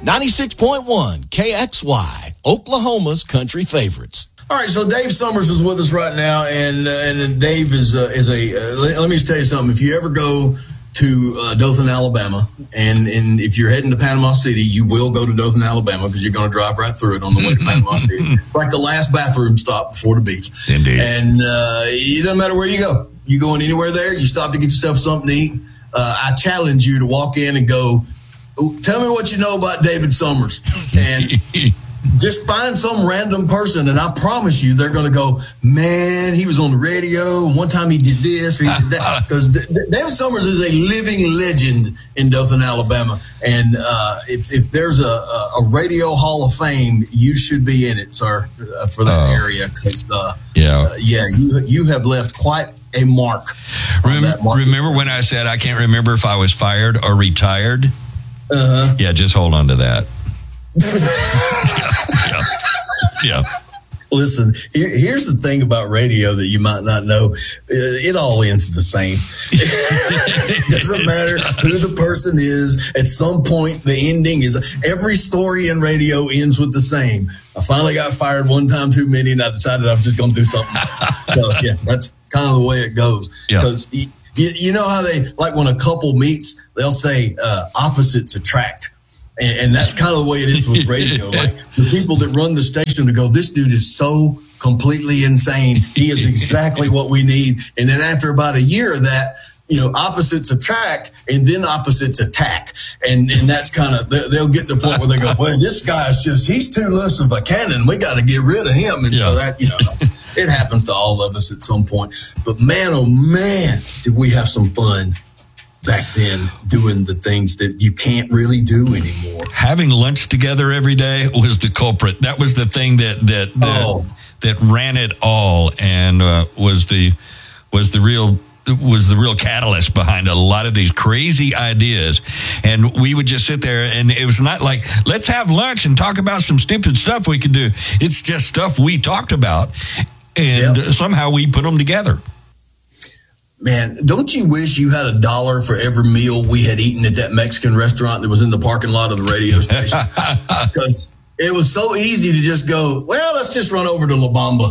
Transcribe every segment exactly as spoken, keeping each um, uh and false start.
ninety-six point one K X Y, Oklahoma's country favorites. All right, so Dave Summers is with us right now, and uh, and Dave is uh, is a. Uh, let, let me just tell you something. If you ever go to uh, Dothan, Alabama, and and if you're heading to Panama City, you will go to Dothan, Alabama, because you're going to drive right through it on the way to Panama City. It's like the last bathroom stop before the beach. Indeed. And uh, it doesn't matter where you go. You going anywhere there? You stop to get yourself something to eat. Uh, I challenge you to walk in and go, tell me what you know about David Summers, and just find some random person, and I promise you they're going to go, man, he was on the radio. One time he did this, or he did that. Because D- D- David Summers is a living legend in Dothan, Alabama. And uh, if, if there's a, a radio hall of fame, you should be in it, sir, uh, for that oh. area. Because, uh, yeah, uh, yeah, you you have left quite a mark. Rem- remember when I said I can't remember if I was fired or retired? Uh-huh. Yeah, just hold on to that. yeah, yeah, yeah. Listen, here, here's the thing about radio that you might not know. It all ends the same. It doesn't matter who the person is. At some point, the ending is every story in radio ends with the same. I finally got fired one time too many, and I decided I was just going to do something else. So, yeah, that's kind of the way it goes. Because yeah. you, you know how they, like when a couple meets, they'll say uh, opposites attract. And, and that's kind of the way it is with radio. Like the people that run the station to go, this dude is so completely insane. He is exactly what we need. And then after about a year of that, you know, opposites attract and then opposites attack. And and that's kind of, they'll get to the point where they go, well, this guy's just, he's too loose of a cannon. We got to get rid of him. And yeah. so that, you know, it happens to all of us at some point. But man, oh man, did we have some fun back then doing the things that you can't really do anymore. Having lunch together every day was the culprit. That was the thing that that that, oh. that ran it all, and uh, was the was the real was the real catalyst behind a lot of these crazy ideas. And we would just sit there, and it was not like, let's have lunch and talk about some stupid stuff we could do. It's just stuff we talked about, and yep. somehow we put them together. Man, don't you wish you had a dollar for every meal we had eaten at that Mexican restaurant that was in the parking lot of the radio station? Because it was so easy to just go, well, let's just run over to La Bamba.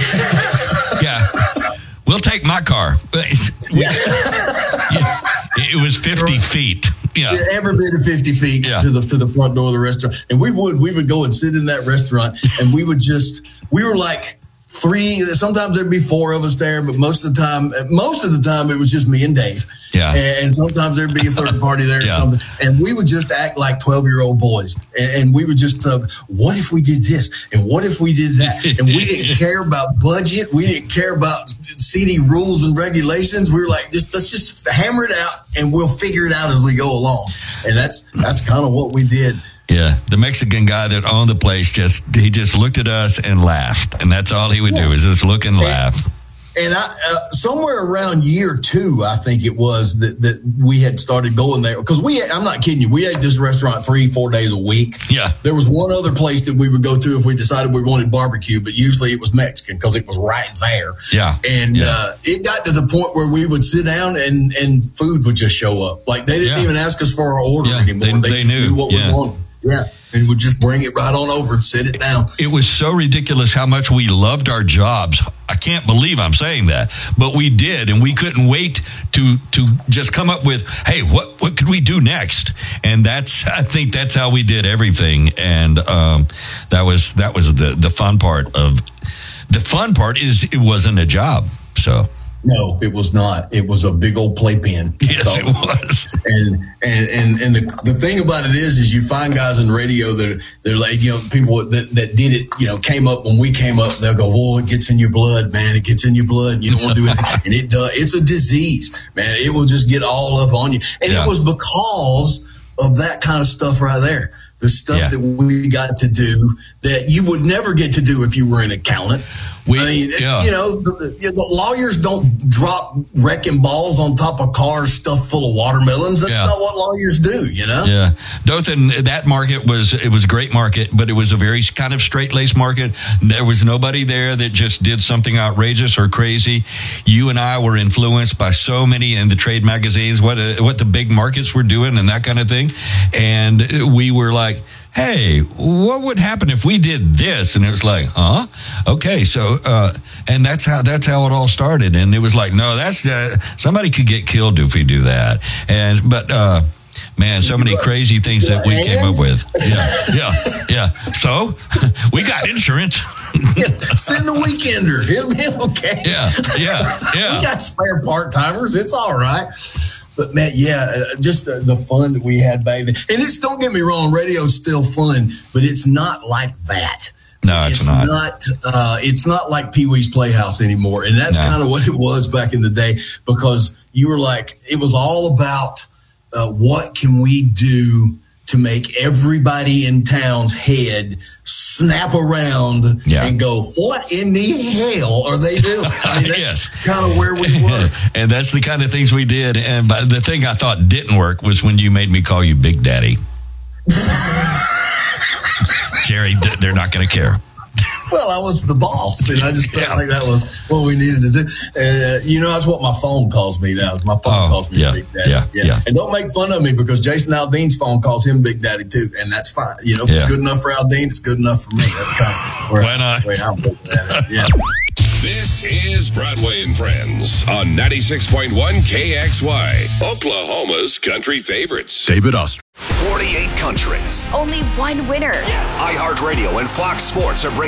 yeah. We'll take my car. Yeah. yeah. It was fifty feet. Yeah. yeah. Every bit of fifty feet yeah. to the to the front door of the restaurant. And we would we would go and sit in that restaurant, and we would just, we were like, Three, sometimes there'd be four of us there, but most of the time, most of the time it was just me and Dave. Yeah. And sometimes there'd be a third party there yeah. or something. And we would just act like twelve year old boys. And, and we would just talk, what if we did this? And what if we did that? And we didn't care about budget. We didn't care about C D rules and regulations. We were like, just, let's just hammer it out and we'll figure it out as we go along. And that's, that's kind of what we did. Yeah, the Mexican guy that owned the place, just he just looked at us and laughed, and that's all he would yeah. do is just look and, and laugh. And I, uh, somewhere around year two, I think it was that, that we had started going there because we had, I'm not kidding you, we ate this restaurant three, four days a week. Yeah, there was one other place that we would go to if we decided we wanted barbecue, but usually it was Mexican because it was right there. Yeah, and yeah. Uh, it got to the point where we would sit down and and food would just show up. Like they didn't yeah. even ask us for our order yeah, anymore. They, they, they just knew. knew what yeah. we wanted. Yeah. And would just bring it right on over and sit it down. It was so ridiculous how much we loved our jobs. I can't believe I'm saying that, but we did, and we couldn't wait to to just come up with, hey, what what could we do next? And that's I think that's how we did everything. And um, that was that was the the fun part of the fun part is it wasn't a job. So. No, it was not. It was a big old playpen. Yes, it was. And and and and the, the thing about it is, is you find guys in radio that they're like, you know, people that, that did it, you know, came up when we came up. They'll go, "Whoa, it gets in your blood, man. It gets in your blood. You don't want to do anything." And it does. It's a disease, man. It will just get all up on you. And yeah. it was because of that kind of stuff right there. The stuff yeah. that we got to do that you would never get to do if you were an accountant. We, I mean, yeah. you know, the, the, the lawyers don't drop wrecking balls on top of cars stuffed full of watermelons. That's Yeah. not what lawyers do, you know? Yeah. Dothan, that market was, it was a great market, but it was a very kind of straight-laced market. There was nobody there that just did something outrageous or crazy. You and I were influenced by so many in the trade magazines, what, uh, what the big markets were doing and that kind of thing. And we were like, hey, what would happen if we did this? And it was like, huh? Okay, so, uh, and that's how, that's how it all started. And it was like, no, that's, uh, somebody could get killed if we do that. And, but, uh, man, so many crazy things that we came up with. Yeah, yeah, yeah. So, we got insurance. Yeah, send the weekender. It'll be okay. Yeah, yeah, yeah. We got spare part-timers. It's all right. But, man, yeah, uh, just uh, the fun that we had back then. And it's, don't get me wrong, radio's still fun, but it's not like that. No, it's, it's not. not uh, it's not like Pee-wee's Playhouse anymore. And that's No. kind of what it was back in the day, because you were like, it was all about uh, what can we do to make everybody in town's head snap around Yeah. and go, what in the hell are they doing? I mean, that's Yes. kind of where we were. And that's the kind of things we did. And but the thing I thought didn't work was when you made me call you Big Daddy. Jerry, th- they're not going to care. Well, I was the boss, and I just felt Yeah. like that was what we needed to do. And, uh, you know, that's what my phone calls me now. My phone Oh, calls me yeah, Big Daddy. yeah, yeah. And don't make fun of me, because Jason Aldean's phone calls him Big Daddy, too. And that's fine. You know, if Yeah. it's good enough for Aldean, it's good enough for me. That's kind of where, Why not? where I'm looking at it. Yeah. This is Broadway and Friends on ninety-six point one K X Y, Oklahoma's country favorites. David Oster. forty-eight countries. Only one winner. iHeartRadio and Fox Sports are bringing